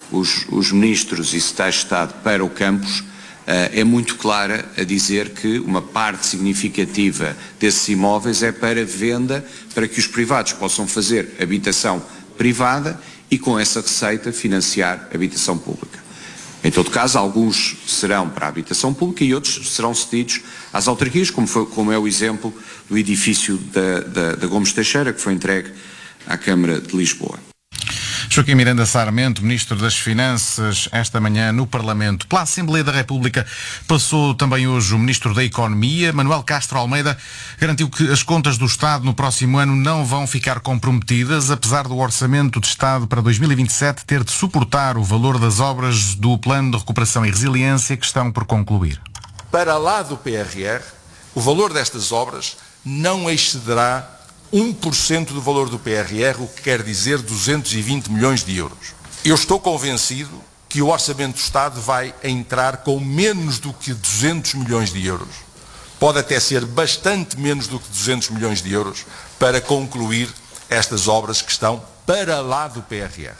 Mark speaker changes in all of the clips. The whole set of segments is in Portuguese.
Speaker 1: os ministros e secretários de Estado para o campus, é muito clara a dizer que uma parte significativa desses imóveis é para venda, para que os privados possam fazer habitação privada e com essa receita financiar habitação pública. Em todo caso, alguns serão para a habitação pública e outros serão cedidos às autarquias, como é o exemplo do edifício da Gomes Teixeira, que foi entregue à Câmara de Lisboa.
Speaker 2: Joaquim Miranda Sarmento, Ministro das Finanças, esta manhã no Parlamento. Pela Assembleia da República passou também hoje o Ministro da Economia. Manuel Castro Almeida garantiu que as contas do Estado no próximo ano não vão ficar comprometidas, apesar do Orçamento de Estado para 2027 ter de suportar o valor das obras do Plano de Recuperação e Resiliência que estão por concluir.
Speaker 3: Para lá do PRR, o valor destas obras não excederá 1% do valor do PRR, o que quer dizer 220 milhões de euros. Eu estou convencido que o Orçamento do Estado vai entrar com menos do que 200 milhões de euros. Pode até ser bastante menos do que 200 milhões de euros para concluir estas obras que estão para lá do PRR.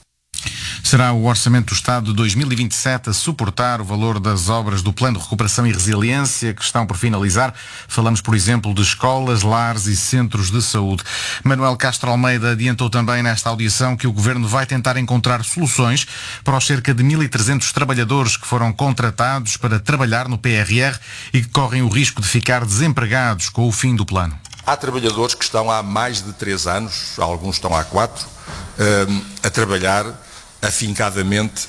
Speaker 2: Será o Orçamento do Estado de 2027 a suportar o valor das obras do Plano de Recuperação e Resiliência que estão por finalizar. Falamos, por exemplo, de escolas, lares e centros de saúde. Manuel Castro Almeida adiantou também nesta audição que o Governo vai tentar encontrar soluções para os cerca de 1.300 trabalhadores que foram contratados para trabalhar no PRR e que correm o risco de ficar desempregados com o fim do plano.
Speaker 3: Há trabalhadores que estão há mais de 3 anos, alguns estão há 4, a trabalhar afincadamente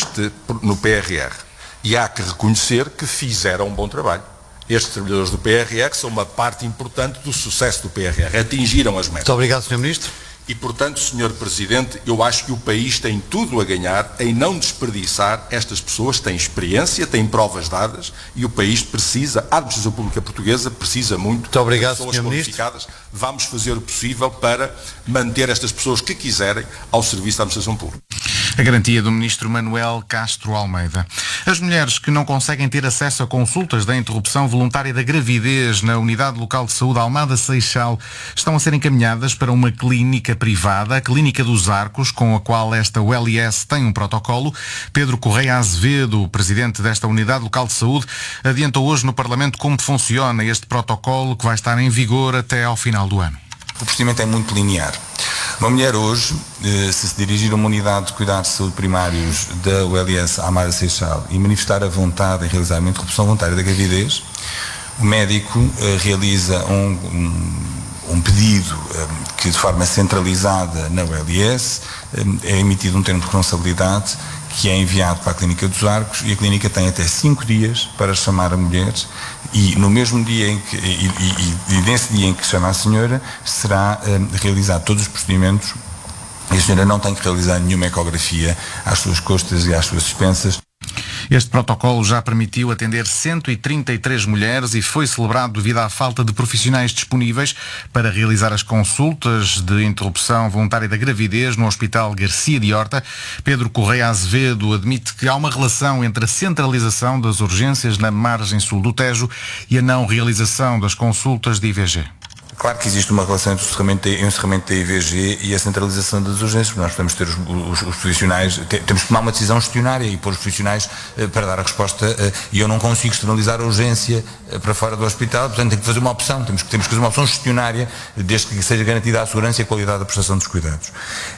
Speaker 3: no PRR. E há que reconhecer que fizeram um bom trabalho. Estes trabalhadores do PRR são uma parte importante do sucesso do PRR. Atingiram as metas.
Speaker 4: Muito obrigado, Sr. Ministro.
Speaker 3: E, portanto, Sr. Presidente, eu acho que o país tem tudo a ganhar em não desperdiçar estas pessoas. Têm experiência, têm provas dadas e o país precisa, a administração pública portuguesa precisa muito
Speaker 4: de pessoas
Speaker 3: qualificadas. Vamos fazer o possível para manter estas pessoas que quiserem ao serviço da administração pública.
Speaker 2: A garantia do Ministro Manuel Castro Almeida. As mulheres que não conseguem ter acesso a consultas da interrupção voluntária da gravidez na Unidade Local de Saúde Almada Seixal estão a ser encaminhadas para uma clínica privada, a Clínica dos Arcos, com a qual esta ULS tem um protocolo. Pedro Correia Azevedo, presidente desta Unidade Local de Saúde, adiantou hoje no Parlamento como funciona este protocolo que vai estar em vigor até ao final do ano.
Speaker 5: O procedimento é muito linear. Uma mulher hoje, se dirigir a uma unidade de cuidados de saúde primários da ULS Almada Seixal e manifestar a vontade em realizar uma interrupção voluntária da gravidez, o médico realiza um pedido que de forma centralizada na ULS é emitido um termo de responsabilidade que é enviado para a Clínica dos Arcos e a clínica tem até 5 dias para chamar a mulher e no mesmo dia em que, e nesse dia em que chama a senhora, será realizado todos os procedimentos e a senhora não tem que realizar nenhuma ecografia às suas costas e às suas suspensas.
Speaker 2: Este protocolo já permitiu atender 133 mulheres e foi celebrado devido à falta de profissionais disponíveis para realizar as consultas de interrupção voluntária da gravidez no Hospital Garcia de Horta. Pedro Correia Azevedo admite que há uma relação entre a centralização das urgências na margem sul do Tejo e a não realização das consultas de IVG.
Speaker 5: Claro que existe uma relação entre o encerramento da IVG e a centralização das urgências. Nós podemos ter os profissionais, temos que tomar uma decisão gestionária e pôr os profissionais para dar a resposta e eu não consigo externalizar a urgência para fora do hospital, portanto tem que fazer uma opção, temos que fazer uma opção gestionária desde que seja garantida a segurança e a qualidade da prestação dos cuidados.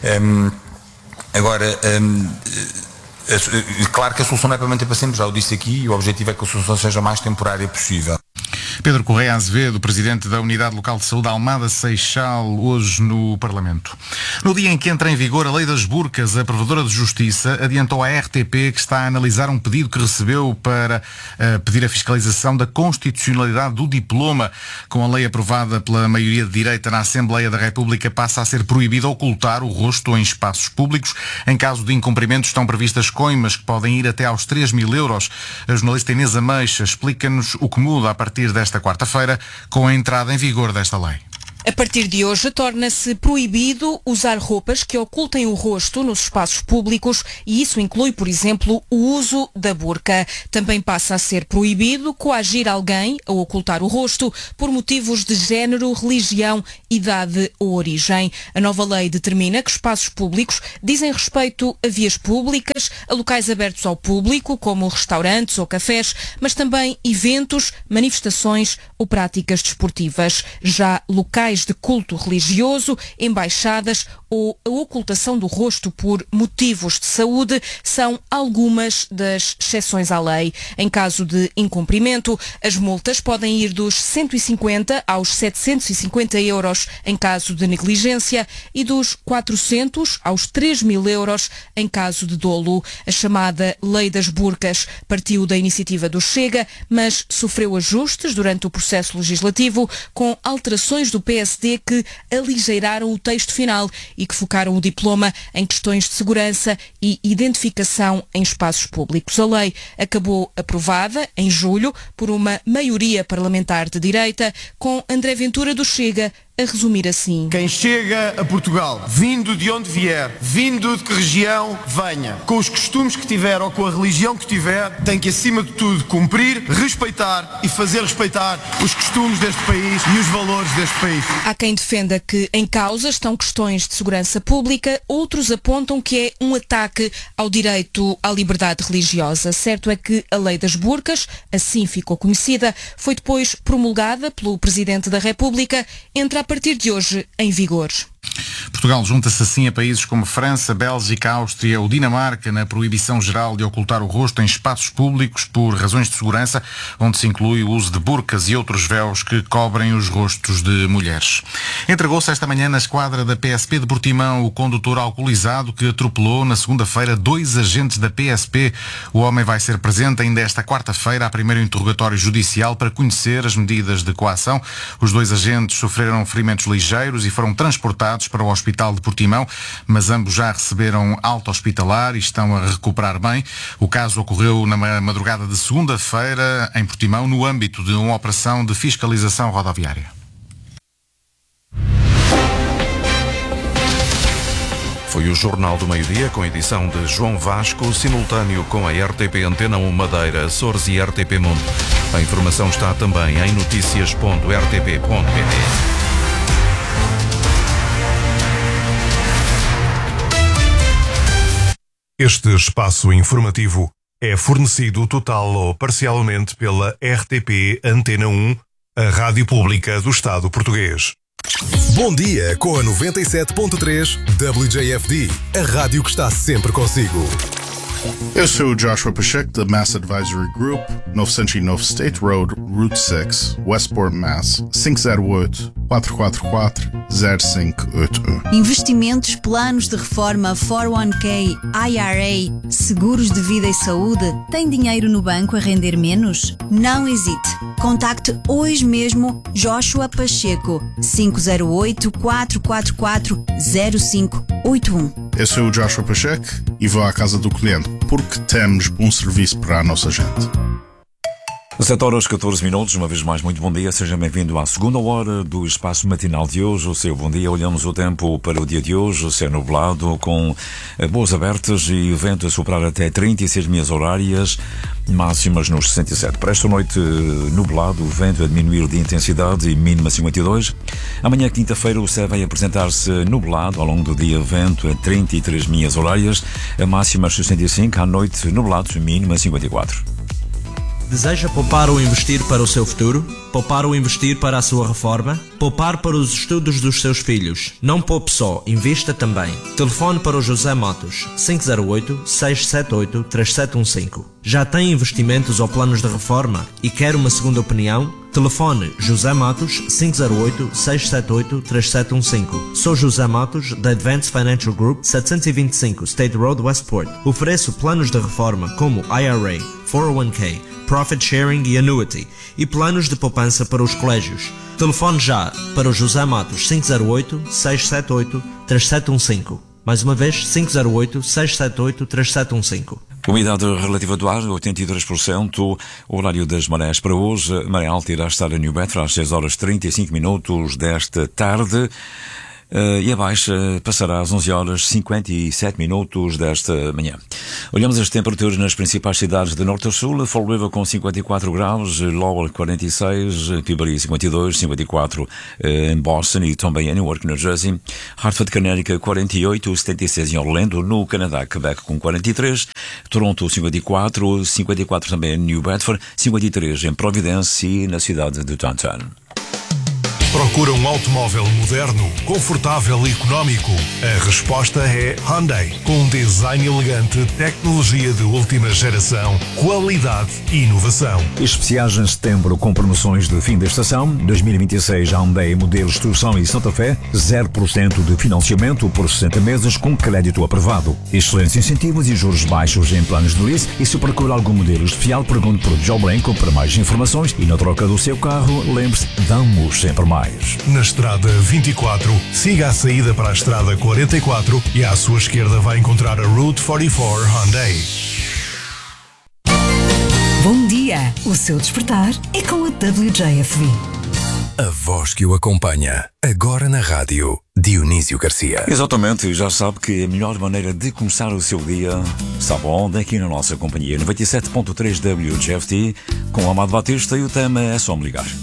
Speaker 5: Claro que a solução não é para manter para sempre, já o disse aqui, e o objetivo é que a solução seja o mais temporária possível.
Speaker 2: Pedro Correia Azevedo, presidente da Unidade Local de Saúde Almada Seixal, hoje no Parlamento. No dia em que entra em vigor a Lei das Burcas, a Provedora de Justiça adiantou à RTP que está a analisar um pedido que recebeu para pedir a fiscalização da constitucionalidade do diploma. Com a lei aprovada pela maioria de direita na Assembleia da República, passa a ser proibido ocultar o rosto em espaços públicos. Em caso de incumprimento, estão previstas coimas que podem ir até aos 3.000 euros. A jornalista Inês Ameixa explica-nos o que muda a partir desta quarta-feira com a entrada em vigor desta lei.
Speaker 4: A partir de hoje, torna-se proibido usar roupas que ocultem o rosto nos espaços públicos e isso inclui, por exemplo, o uso da burca. Também passa a ser proibido coagir alguém a ocultar o rosto por motivos de género, religião, idade ou origem. A nova lei determina que espaços públicos dizem respeito a vias públicas, a locais abertos ao público, como restaurantes ou cafés, mas também eventos, manifestações ou práticas desportivas. Já locais de culto religioso, embaixadas ou a ocultação do rosto por motivos de saúde são algumas das exceções à lei. Em caso de incumprimento, as multas podem ir dos 150 aos 750 euros em caso de negligência e dos 400 aos 3.000 euros em caso de dolo. A chamada Lei das Burcas partiu da iniciativa do Chega, mas sofreu ajustes durante o processo legislativo com alterações do PSD que aligeiraram o texto final e que focaram o diploma em questões de segurança e identificação em espaços públicos. A lei acabou aprovada em julho por uma maioria parlamentar de direita, com André Ventura do Chega a resumir assim:
Speaker 6: quem chega a Portugal, vindo de onde vier, vindo de que região venha, com os costumes que tiver ou com a religião que tiver, tem que acima de tudo cumprir, respeitar e fazer respeitar os costumes deste país e os valores deste país.
Speaker 4: Há quem defenda que em causa estão questões de segurança pública, outros apontam que é um ataque ao direito à liberdade religiosa. Certo é que a Lei das Burcas, assim ficou conhecida, foi depois promulgada pelo Presidente da República, entra a partir de hoje em vigor.
Speaker 2: Portugal junta-se assim a países como França, Bélgica, Áustria ou Dinamarca na proibição geral de ocultar o rosto em espaços públicos por razões de segurança, onde se inclui o uso de burcas e outros véus que cobrem os rostos de mulheres. Entregou-se esta manhã na esquadra da PSP de Portimão o condutor alcoolizado que atropelou na segunda-feira 2 agentes da PSP. O homem vai ser presente ainda esta quarta-feira a primeiro interrogatório judicial para conhecer as medidas de coação. Os 2 agentes sofreram ferimentos ligeiros e foram transportados para o Hospital de Portimão, mas ambos já receberam alta hospitalar e estão a recuperar bem. O caso ocorreu na madrugada de segunda-feira em Portimão, no âmbito de uma operação de fiscalização rodoviária.
Speaker 7: Foi o Jornal do Meio-Dia, com edição de João Vasco, simultâneo com a RTP Antena 1 Madeira, Açores e RTP Mundo. A informação está também em noticias.rtp.pt.
Speaker 8: Este espaço informativo é fornecido total ou parcialmente pela RTP Antena 1, a rádio pública do Estado português.
Speaker 9: Bom dia com a 97.3 WJFD, a rádio que está sempre consigo.
Speaker 10: Eu sou o Joshua Pacheco da Mass Advisory Group, 909 State Road, Route 6, Westport, Mass. 508-444-0581.
Speaker 11: Investimentos, planos de reforma, 401k, IRA, seguros de vida e saúde. Tem dinheiro no banco a render menos? Não hesite. Contacte hoje mesmo Joshua Pacheco, 508-444-0581.
Speaker 10: Eu sou o Joshua Pacheco e vou à casa do cliente, porque temos bom serviço para a nossa gente.
Speaker 12: 7h14, uma vez mais, muito bom dia, seja bem-vindo à segunda hora do espaço matinal de hoje. O seu bom dia, olhamos o tempo para o dia de hoje, céu nublado, com boas abertas e o vento a soprar até 36 milhas horárias, máximas nos 67. Para esta noite, nublado, o vento a diminuir de intensidade e mínima 52. Amanhã, quinta-feira, o céu vai apresentar-se nublado, ao longo do dia, vento a 33 milhas horárias, a máxima 65, à noite, nublado, mínima 54.
Speaker 13: Deseja poupar ou investir para o seu futuro? Poupar ou investir para a sua reforma? Poupar para os estudos dos seus filhos? Não poupe só, invista também. Telefone para o José Matos, 508-678-3715. Já tem investimentos ou planos de reforma e quer uma segunda opinião? Telefone José Matos, 508-678-3715. Sou José Matos, da Advanced Financial Group, 725 State Road, Westport. Ofereço planos de reforma como IRA, 401k, Profit Sharing e Annuity, e planos de poupança para os colégios. Telefone já para o José Matos, 508-678-3715. Mais uma vez, 508-678-3715.
Speaker 12: Umidade relativa do ar, 83%. O horário das marés para hoje. A maré alta irá estar em New Bedford às 6h35 desta tarde. E a baixa passará às 11h57 desta manhã. Olhamos as temperaturas nas principais cidades de norte a sul. Fall River com 54 graus, Lowell 46, Peabody 52, 54 em Boston e também em Newark, New Jersey. Hartford, Connecticut 48, 76 em Orlando, no Canadá, Quebec com 43, Toronto 54, 54 também em New Bedford, 53 em Providence e na cidade de Downtown.
Speaker 8: Procura um automóvel moderno, confortável e económico? A resposta é Hyundai. Com um design elegante, tecnologia de última geração, qualidade e inovação.
Speaker 14: Especiais em setembro com promoções de fim da estação. 2026 Hyundai modelos Tucson e Santa Fé, 0% de financiamento por 60 meses com crédito aprovado. Excelentes incentivos e juros baixos em planos de lease. E se procura algum modelo especial, pergunte por Joe Blanco para mais informações. E na troca do seu carro, lembre-se, damos sempre mais.
Speaker 8: Na estrada 24, siga a saída para a estrada 44 e à sua esquerda vai encontrar a Route 44 Hyundai.
Speaker 15: Bom dia! O seu despertar é com a WJFD.
Speaker 9: A voz que o acompanha, agora na rádio, Dionísio Garcia.
Speaker 12: Exatamente, já sabe que a melhor maneira de começar o seu dia, sabe onde? Aqui na nossa companhia, 97.3 WJFD, com o Amado Batista, e o tema é só me ligar.